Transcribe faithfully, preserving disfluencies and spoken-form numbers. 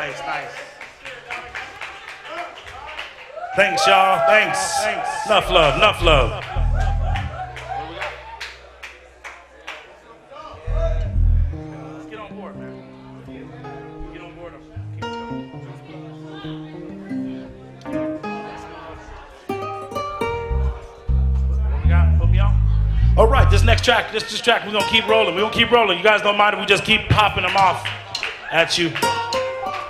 Nice, nice. Thanks, y'all. Thanks. Thanks. Enough love, enough love. Let's get on board, man. Get on board. What we got? Put me on. All right, this next track, this, this track, we're gonna keep rolling. We're gonna keep rolling. You guys don't mind if we just keep popping them off at you.